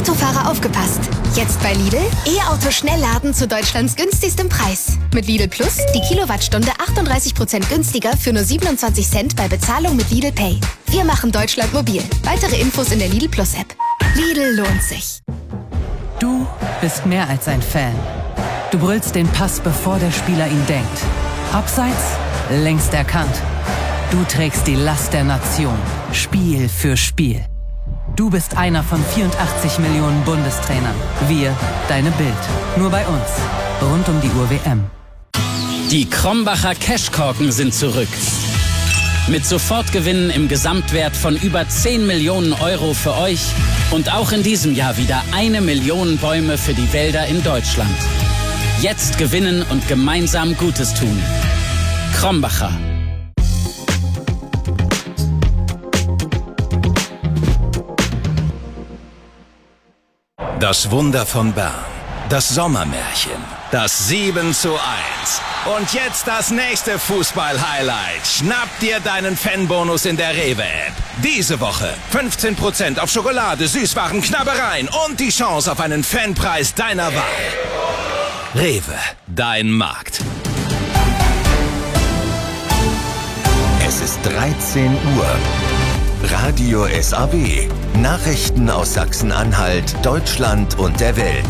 Autofahrer aufgepasst. Jetzt bei Lidl E-Auto Schnellladen zu Deutschlands günstigstem Preis. Mit Lidl Plus die Kilowattstunde 38% günstiger für nur 27 Cent bei Bezahlung mit Lidl Pay. Wir machen Deutschland mobil. Weitere Infos in der Lidl Plus App. Lidl lohnt sich. Du bist mehr als ein Fan. Du brüllst den Pass, bevor der Spieler ihn denkt. Abseits, längst erkannt. Du trägst die Last der Nation, Spiel für Spiel. Du bist einer von 84 Millionen Bundestrainern. Wir, deine Bild. Nur bei uns. Rund um die Uhr WM. Die Krombacher Cashkorken sind zurück. Mit Sofortgewinnen im Gesamtwert von über 10 Millionen Euro für euch und auch in diesem Jahr wieder 1 Million Bäume für die Wälder in Deutschland. Jetzt gewinnen und gemeinsam Gutes tun. Krombacher. Das Wunder von Bern, das Sommermärchen, das 7:1. Und jetzt das nächste Fußball-Highlight. Schnapp dir deinen Fanbonus in der Rewe-App. Diese Woche 15% auf Schokolade, Süßwaren, Knabbereien und die Chance auf einen Fanpreis deiner Wahl. Rewe, dein Markt. Es ist 13 Uhr. Radio SAW. Nachrichten aus Sachsen-Anhalt, Deutschland und der Welt.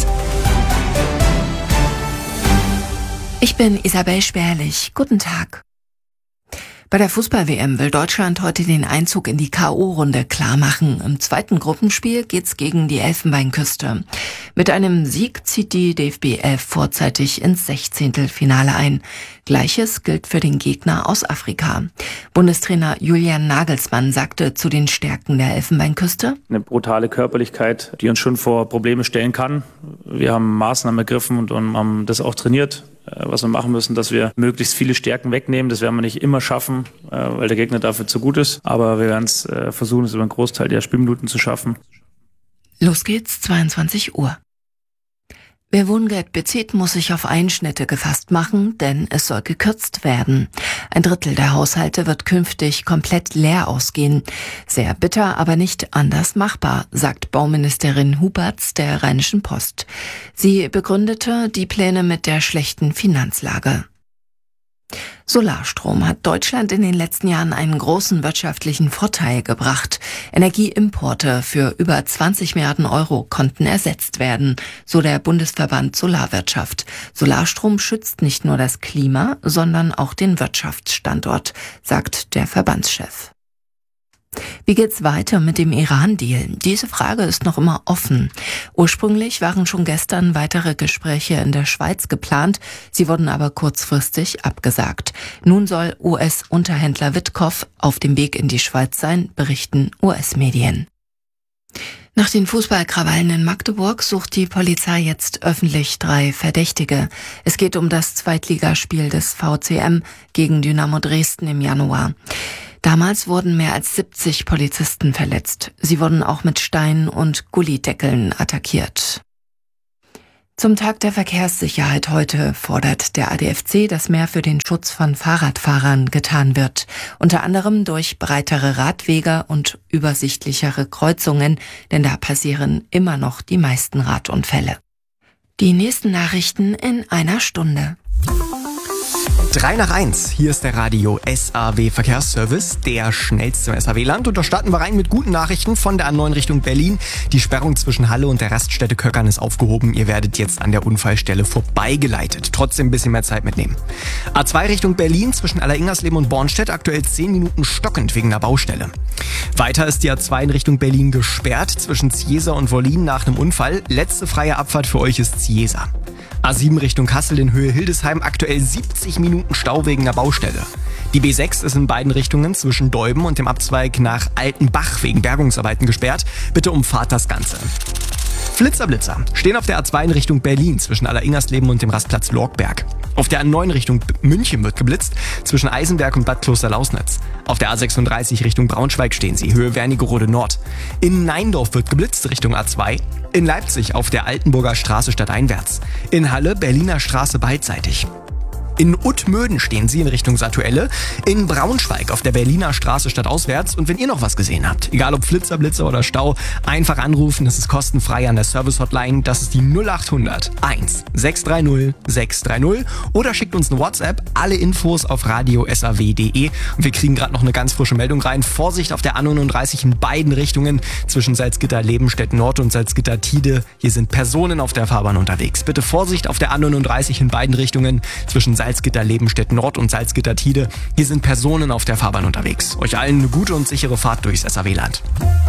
Ich bin Isabel Sperlich. Guten Tag. Bei der Fußball-WM will Deutschland heute den Einzug in die K.O.-Runde klarmachen. Im zweiten Gruppenspiel geht's gegen die Elfenbeinküste. Mit einem Sieg zieht die DFB 11 vorzeitig ins 16. ein. Gleiches gilt für den Gegner aus Afrika. Bundestrainer Julian Nagelsmann sagte zu den Stärken der Elfenbeinküste: Eine brutale Körperlichkeit, die uns schon vor Probleme stellen kann. Wir haben Maßnahmen ergriffen und haben das auch trainiert. Was wir machen müssen, dass wir möglichst viele Stärken wegnehmen. Das werden wir nicht immer schaffen, weil der Gegner dafür zu gut ist. Aber wir werden es versuchen, es über einen Großteil der Spielminuten zu schaffen. Los geht's, 22 Uhr. Wer Wohngeld bezieht, muss sich auf Einschnitte gefasst machen, denn es soll gekürzt werden. 1/3 der Haushalte wird künftig komplett leer ausgehen. Sehr bitter, aber nicht anders machbar, sagt Bauministerin Huberts der Rheinischen Post. Sie begründete die Pläne mit der schlechten Finanzlage. Solarstrom hat Deutschland in den letzten Jahren einen großen wirtschaftlichen Vorteil gebracht. Energieimporte für über 20 Milliarden Euro konnten ersetzt werden, so der Bundesverband Solarwirtschaft. Solarstrom schützt nicht nur das Klima, sondern auch den Wirtschaftsstandort, sagt der Verbandschef. Wie geht's weiter mit dem Iran-Deal? Diese Frage ist noch immer offen. Ursprünglich waren schon gestern weitere Gespräche in der Schweiz geplant, sie wurden aber kurzfristig abgesagt. Nun soll US-Unterhändler Witkoff auf dem Weg in die Schweiz sein, berichten US-Medien. Nach den Fußballkrawallen in Magdeburg sucht die Polizei jetzt öffentlich 3 Verdächtige. Es geht um das Zweitligaspiel des VCM gegen Dynamo Dresden im Januar. Damals wurden mehr als 70 Polizisten verletzt. Sie wurden auch mit Steinen und Gullideckeln attackiert. Zum Tag der Verkehrssicherheit heute fordert der ADFC, dass mehr für den Schutz von Fahrradfahrern getan wird. Unter anderem durch breitere Radwege und übersichtlichere Kreuzungen, denn da passieren immer noch die meisten Radunfälle. Die nächsten Nachrichten in einer Stunde. 3:1, hier ist der Radio SAW Verkehrsservice, der schnellste im SAW-Land. Und da starten wir rein mit guten Nachrichten von der A9 Richtung Berlin. Die Sperrung zwischen Halle und der Raststätte Köckern ist aufgehoben. Ihr werdet jetzt an der Unfallstelle vorbeigeleitet. Trotzdem ein bisschen mehr Zeit mitnehmen. A2 Richtung Berlin zwischen Alleringersleben und Bornstedt aktuell 10 Minuten stockend wegen einer Baustelle. Weiter ist die A2 in Richtung Berlin gesperrt zwischen Ziesa und Wollin nach einem Unfall. Letzte freie Abfahrt für euch ist Ziesa. A7 Richtung Kassel in Höhe Hildesheim aktuell 70 Minuten Stau wegen der Baustelle. Die B6 ist in beiden Richtungen zwischen Deuben und dem Abzweig nach Altenbach wegen Bergungsarbeiten gesperrt. Bitte umfahrt das Ganze. Flitzer stehen auf der A2 in Richtung Berlin zwischen Alleringersleben und dem Rastplatz Lorgberg. Auf der A9 Richtung München wird geblitzt zwischen Eisenberg und Bad Kloster-Lausnitz. Auf der A36 Richtung Braunschweig stehen sie, Höhe Wernigerode Nord. In Neindorf wird geblitzt Richtung A2. In Leipzig auf der Altenburger Straße stadteinwärts. In Halle Berliner Straße beidseitig. In Uttmöden stehen sie in Richtung Sattuelle, in Braunschweig auf der Berliner Straße stadtauswärts. Und wenn ihr noch was gesehen habt, egal ob Flitzer, Blitzer oder Stau, einfach anrufen, das ist kostenfrei an der Service-Hotline. Das ist die 0800 1 630 630 oder schickt uns eine WhatsApp, alle Infos auf radio.saw.de. Und wir kriegen gerade noch eine ganz frische Meldung rein. Vorsicht auf der A39 in beiden Richtungen zwischen Salzgitter-Lebenstedt Nord und Salzgitter-Tide. Hier sind Personen auf der Fahrbahn unterwegs. Bitte Vorsicht auf der A39 in beiden Richtungen zwischen Salzgitter-Lebenstedt Nord und Salzgitter-Tide. Hier sind Personen auf der Fahrbahn unterwegs. Euch allen eine gute und sichere Fahrt durchs SAW-Land.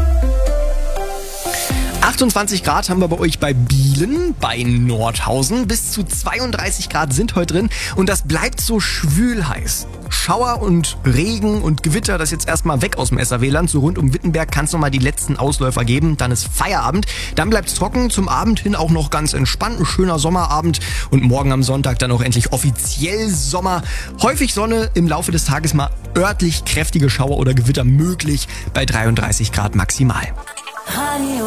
28 Grad haben wir bei euch bei Bielen, bei Nordhausen. Bis zu 32 Grad sind heute drin und das bleibt so schwül heiß. Schauer und Regen und Gewitter, das jetzt erstmal weg aus dem SAW-Land. So rund um Wittenberg kann es nochmal die letzten Ausläufer geben. Dann ist Feierabend. Dann bleibt es trocken. Zum Abend hin auch noch ganz entspannt. Ein schöner Sommerabend. Und morgen am Sonntag dann auch endlich offiziell Sommer. Häufig Sonne, im Laufe des Tages mal örtlich kräftige Schauer oder Gewitter möglich bei 33 Grad maximal. Radio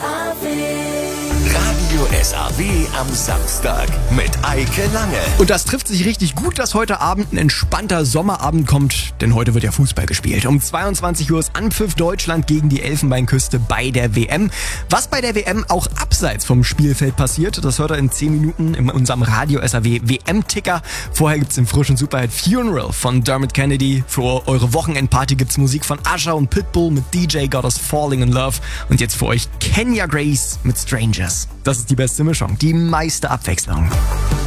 SAW am Samstag mit Eike Lange. Und das trifft sich richtig gut, dass heute Abend ein entspannter Sommerabend kommt, denn heute wird ja Fußball gespielt. Um 22 Uhr ist Anpfiff Deutschland gegen die Elfenbeinküste bei der WM. Was bei der WM auch abseits vom Spielfeld passiert, das hört ihr in 10 Minuten in unserem Radio SAW WM-Ticker. Vorher gibt's den frischen Superhit Funeral von Dermot Kennedy. Für eure Wochenendparty gibt's Musik von Usher und Pitbull mit DJ Got Us Falling in Love. Und jetzt für euch Kenya Grace mit Strangers. Das ist die beste Mischung, die meiste Abwechslung.